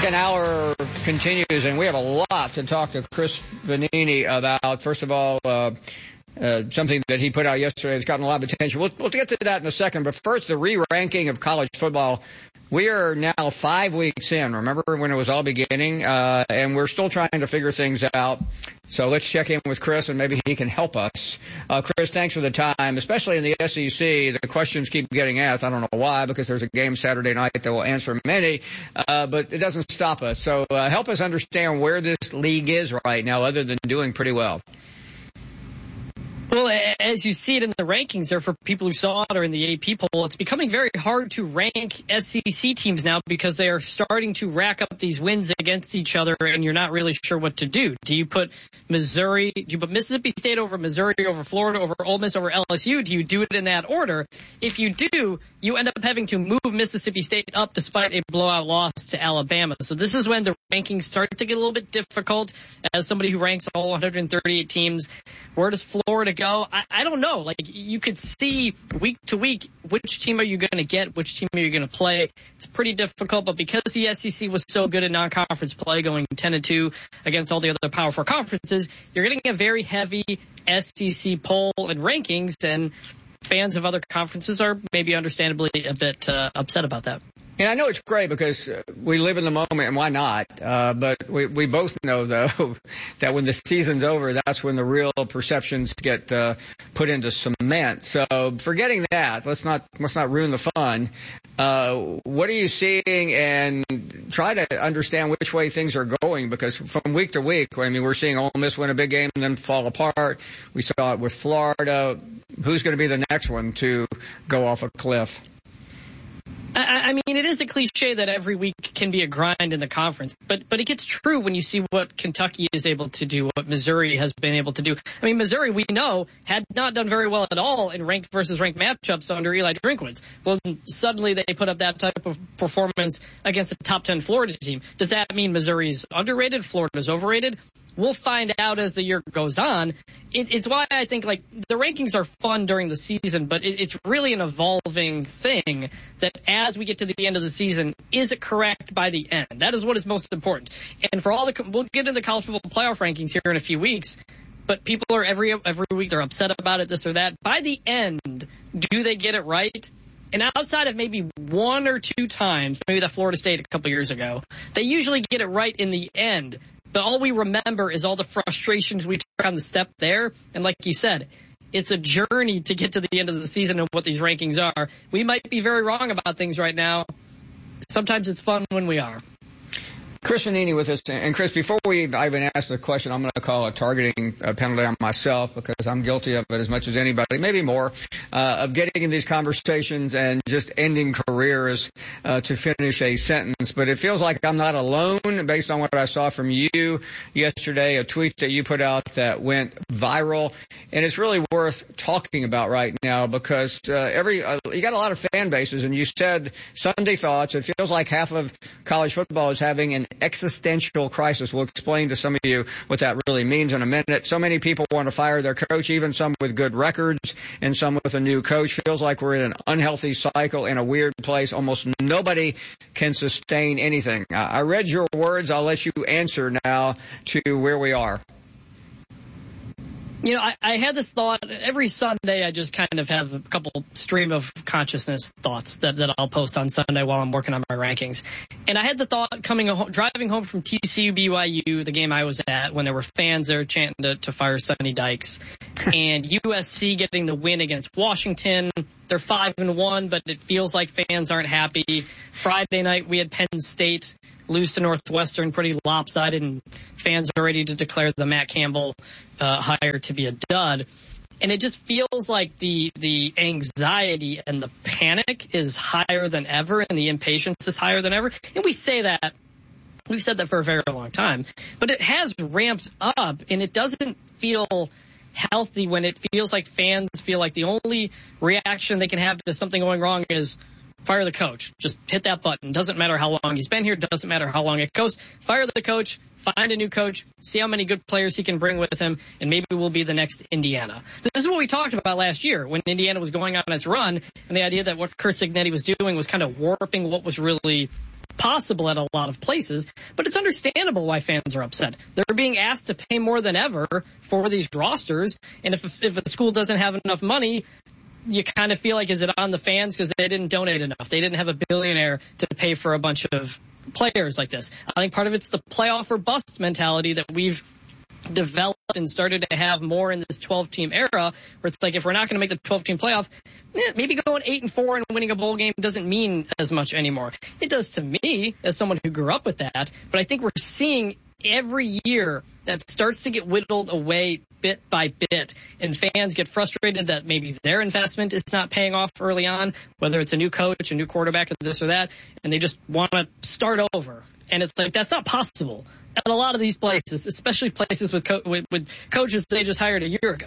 Second hour continues, and we have a lot to talk to Chris Vannini about. First of all, something that he put out yesterday has gotten a lot of attention. We'll get to that in a second, but first, the re-ranking of college football. We are now 5 weeks in. Remember when it was all beginning? And we're still trying to figure things out. So let's check in with Chris, and maybe he can help us. Chris, thanks for the time, especially in the SEC. The questions keep getting asked. I don't know why, because there's a game Saturday night that will answer many, but it doesn't stop us. So help us understand where this league is right now, other than doing pretty well. Well, as you see it in the rankings there for people who saw it or in the AP poll, it's becoming very hard to rank SEC teams now because they are starting to rack up these wins against each other, and you're not really sure what to do. Do you put Mississippi State over Missouri, over Florida, over Ole Miss, over LSU? Do you do it in that order? If you do, you end up having to move Mississippi State up despite a blowout loss to Alabama. So this is when the rankings start to get a little bit difficult. As somebody who ranks all 138 teams, where does Florida go? I don't know. Like, you could see week to week, which team are you going to get? Which team are you going to play? It's pretty difficult, but because the SEC was so good at non-conference play, going 10-2 against all the other Power 4 conferences, you're getting a very heavy SEC poll and rankings, and fans of other conferences are maybe understandably a bit upset about that. And I know it's great because we live in the moment, and why not? But we both know, though, that when the season's over, that's when the real perceptions get put into cement. So forgetting that, let's not ruin the fun. What are you seeing, and try to understand which way things are going, because from week to week, I mean, we're seeing Ole Miss win a big game and then fall apart. We saw it with Florida. Who's going to be the next one to go off a cliff? I mean, it is a cliche that every week can be a grind in the conference, but it gets true when you see what Kentucky is able to do, what Missouri has been able to do. I mean, Missouri, we know, had not done very well at all in ranked versus ranked matchups under Eli Drinkwitz. Well, suddenly they put up that type of performance against a top 10 Florida team. Does that mean Missouri's underrated, Florida's overrated? We'll find out as the year goes on. It's why I think, like, the rankings are fun during the season, but it's really an evolving thing that as we get to the end of the season, is it correct by the end? That is what is most important. And for all we'll get into the college football playoff rankings here in a few weeks, but people are every week, they're upset about it, this or that. By the end, do they get it right? And outside of maybe one or two times, maybe that Florida State a couple years ago, they usually get it right in the end. But all we remember is all the frustrations we took on the step there. And like you said, it's a journey to get to the end of the season and what these rankings are. We might be very wrong about things right now. Sometimes it's fun when we are. Chris Vannini with us. And Chris, before we even ask the question, I'm going to call a targeting penalty on myself, because I'm guilty of it as much as anybody, maybe more, of getting in these conversations and just ending careers to finish a sentence. But it feels like I'm not alone based on what I saw from you yesterday, a tweet that you put out that went viral. And it's really worth talking about right now, because you got a lot of fan bases, and you said Sunday Thoughts. It feels like half of college football is having an existential crisis. We'll explain to some of you what that really means in a minute. So many people want to fire their coach, even some with good records and some with a new coach. Feels like we're in an unhealthy cycle in a weird place. Almost nobody can sustain anything. I read your words. I'll let you answer now to where we are. You know, I had this thought every Sunday. I just kind of have a couple stream of consciousness thoughts that I'll post on Sunday while I'm working on my rankings. And I had the thought driving home from TCU BYU, the game I was at, when there were fans there chanting to fire Sonny Dykes, and USC getting the win against Washington. They're 5-1, but it feels like fans aren't happy. Friday night we had Penn State lose to Northwestern, pretty lopsided, and fans are ready to declare the Matt Campbell hire to be a dud. And it just feels like the anxiety and the panic is higher than ever, and the impatience is higher than ever. And we've said that for a very long time, but it has ramped up, and it doesn't feel healthy when it feels like fans feel like the only reaction they can have to something going wrong is fire the coach. Just hit that button. Doesn't matter how long he's been here. Doesn't matter how long it goes. Fire the coach. Find a new coach. See how many good players he can bring with him, and maybe we'll be the next Indiana. This is what we talked about last year when Indiana was going on its run, and the idea that what Curt Cignetti was doing was kind of warping what was really possible at a lot of places, but it's understandable why fans are upset. They're being asked to pay more than ever for these rosters, and if a school doesn't have enough money, you kind of feel like, is it on the fans because they didn't donate enough? They didn't have a billionaire to pay for a bunch of players like this. I think part of it's the playoff or bust mentality that we've developed and started to have more in this 12-team era, where it's like, if we're not going to make the 12-team playoff, maybe going 8-4 and winning a bowl game doesn't mean as much anymore. It does to me as someone who grew up with that, but I think we're seeing every year that starts to get whittled away bit by bit, and fans get frustrated that maybe their investment is not paying off early on, whether it's a new coach, a new quarterback, or this or that, and they just want to start over. And it's like, that's not possible at a lot of these places, especially places with coaches they just hired a year ago.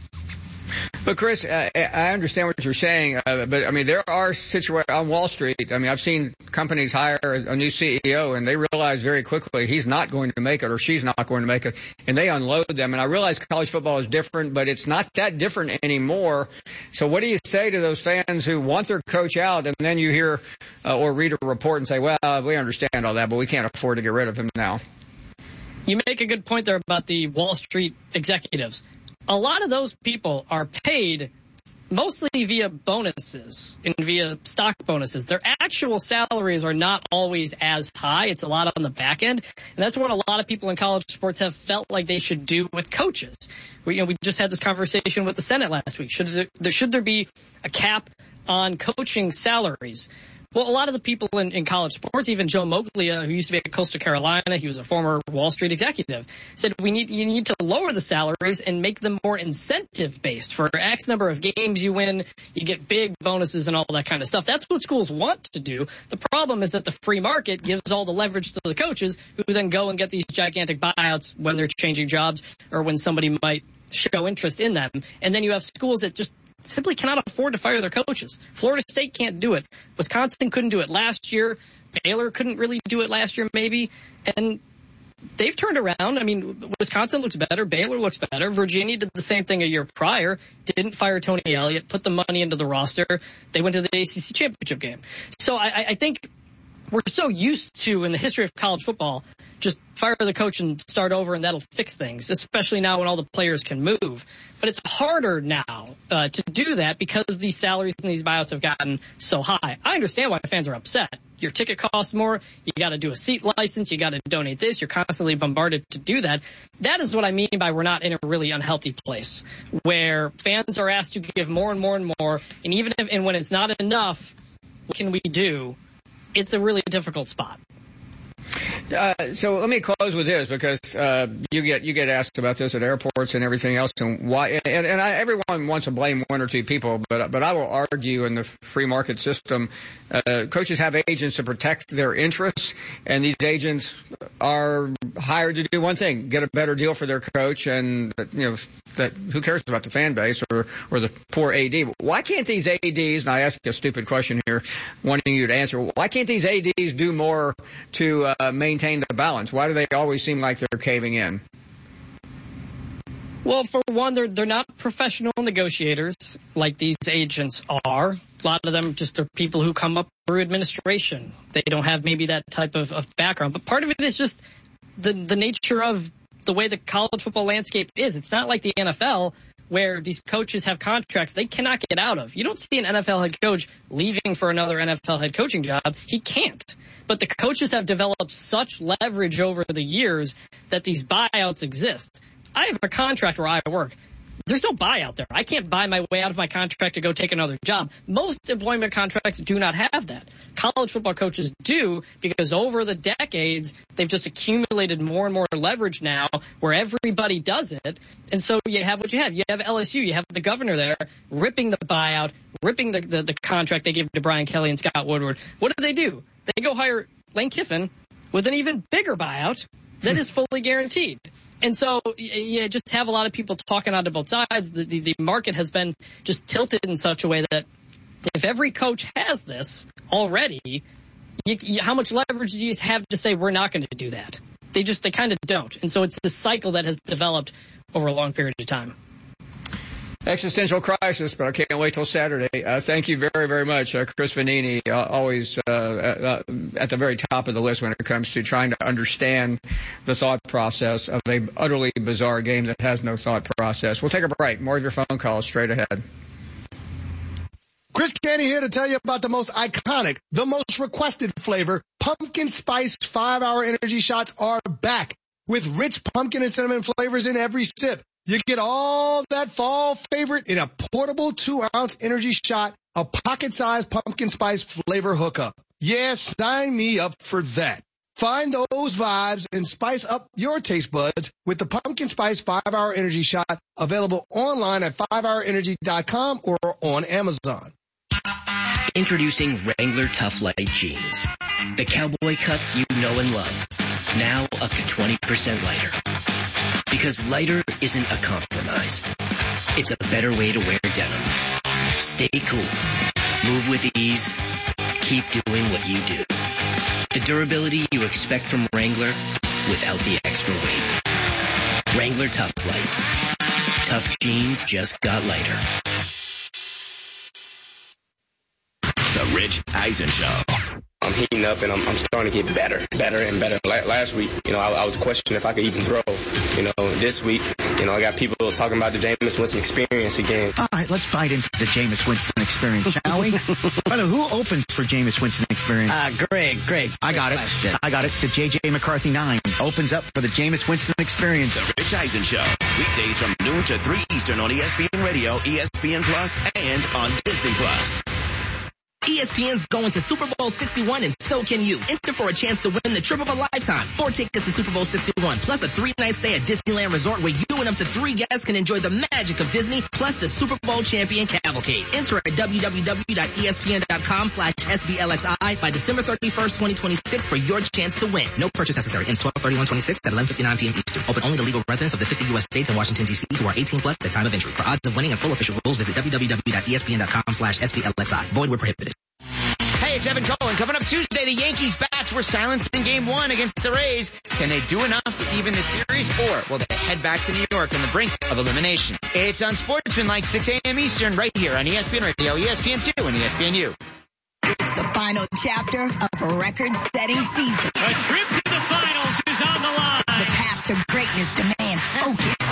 But Chris, I understand what you're saying, but I mean, there are situations on Wall Street. I mean, I've seen companies hire a new CEO and they realize very quickly he's not going to make it or she's not going to make it, and they unload them. And I realize college football is different, but it's not that different anymore. So what do you say to those fans who want their coach out, and then you hear or read a report and say, well, we understand all that, but we can't afford to get rid of him now? You make a good point there about the Wall Street executives. A lot of those people are paid mostly via bonuses and via stock bonuses. Their actual salaries are not always as high. It's a lot on the back end. And that's what a lot of people in college sports have felt like they should do with coaches. We just had this conversation with the Senate last week. Should there be a cap on coaching salaries? Well, a lot of the people in college sports, even Joe Moglia, who used to be at Coastal Carolina, he was a former Wall Street executive, said you need to lower the salaries and make them more incentive-based. For X number of games you win, you get big bonuses and all that kind of stuff. That's what schools want to do. The problem is that the free market gives all the leverage to the coaches, who then go and get these gigantic buyouts when they're changing jobs or when somebody might show interest in them. And then you have schools that just simply cannot afford to fire their coaches. Florida State can't do it. Wisconsin couldn't do it last year. Baylor couldn't really do it last year, maybe. And they've turned around. I mean, Wisconsin looks better. Baylor looks better. Virginia did the same thing a year prior. Didn't fire Tony Elliott, put the money into the roster. They went to the ACC championship game. So I think we're so used to, in the history of college football, just fire the coach and start over and that'll fix things, especially now when all the players can move. But it's harder now to do that because these salaries and these buyouts have gotten so high. I understand why fans are upset. Your ticket costs more. You got to do a seat license. You got to donate this. You're constantly bombarded to do that. That is what I mean by we're not in a really unhealthy place where fans are asked to give more and more and more. And even and when it's not enough, what can we do? It's a really difficult spot. So let me close with this, because you get asked about this at airports and everything else, and why. And everyone wants to blame one or two people, but I will argue in the free market system, coaches have agents to protect their interests, and these agents are hired to do one thing: get a better deal for their coach. And who cares about the fan base or the poor AD? Why can't these ADs? And I ask a stupid question here, wanting you to answer. Why can't these ADs do more to maintain the balance? Why do they always seem like they're caving in? Well, for one, they're not professional negotiators like these agents are. A lot of them just are people who come up through administration. They don't have maybe that type of background. But part of it is just the nature of the way the college football landscape is. It's not like the NFL, where these coaches have contracts they cannot get out of. You don't see an NFL head coach leaving for another NFL head coaching job. He can't. But the coaches have developed such leverage over the years that these buyouts exist. I have a contract where I work. There's no buyout there. I can't buy my way out of my contract to go take another job. Most employment contracts do not have that. College football coaches do, because over the decades, they've just accumulated more and more leverage now where everybody does it. And so you have what you have. You have LSU. You have the governor there ripping the buyout, ripping the contract they gave to Brian Kelly and Scott Woodward. What do? They go hire Lane Kiffin with an even bigger buyout that is fully guaranteed. And so you just have a lot of people talking out of both sides. The market has been just tilted in such a way that if every coach has this already, how much leverage do you have to say we're not going to do that? They kind of don't. And so it's this cycle that has developed over a long period of time. Existential crisis, but I can't wait till Saturday. Thank you very, very much, Chris Vannini, always at the very top of the list when it comes to trying to understand the thought process of a utterly bizarre game that has no thought process. We'll take a break. More of your phone calls straight ahead. Chris Canty here to tell you about the most iconic, the most requested flavor. Pumpkin Spice 5-Hour Energy Shots are back with rich pumpkin and cinnamon flavors in every sip. You get all that fall favorite in a portable 2-ounce energy shot, a pocket-sized pumpkin spice flavor hookup. Yeah, sign me up for that. Find those vibes and spice up your taste buds with the Pumpkin Spice 5-Hour Energy Shot, available online at 5hourenergy.com or on Amazon. Introducing Wrangler Tough Light Jeans. The cowboy cuts you know and love. Now up to 20% lighter. Because lighter isn't a compromise. It's a better way to wear denim. Stay cool. Move with ease. Keep doing what you do. The durability you expect from Wrangler without the extra weight. Wrangler Tough Light. Tough jeans just got lighter. The Rich Eisen Show. I'm heating up and I'm starting to get better and better. Last week, I was questioning if I could even throw. This week, I got people talking about the Jameis Winston experience again. All right, let's fight into the Jameis Winston experience, shall we? By the way, who opens for Jameis Winston experience? Greg. I got it. The J.J. McCarthy 9 opens up for the Jameis Winston experience. The Rich Eisen Show. Weekdays from noon to 3 Eastern on ESPN Radio, ESPN Plus, and on Disney Plus. ESPN's going to Super Bowl 61 and so can you. Enter for a chance to win the trip of a lifetime. 4 tickets to Super Bowl 61 plus a 3-night stay at Disneyland Resort where you and up to 3 guests can enjoy the magic of Disney plus the Super Bowl champion cavalcade. Enter at www.espn.com/SBLXI by December 31st, 2026 for your chance to win. No purchase necessary. Ends 12/31/26 at 11:59 p.m. Eastern. Open only to legal residents of the 50 U.S. states and Washington, D.C. who are 18 plus at the time of entry. For odds of winning and full official rules, visit www.espn.com/SBLXI. Void where prohibited. Hey, it's Evan Cohen. Coming up Tuesday, the Yankees bats were silenced in Game 1 against the Rays. Can they do enough to even the series, or will they head back to New York on the brink of elimination? It's on Sportsmanlike 6 a.m. Eastern right here on ESPN Radio, ESPN2, and ESPNU. It's the final chapter of a record-setting season. A trip to the finals is on the line. The path to greatness demands focus.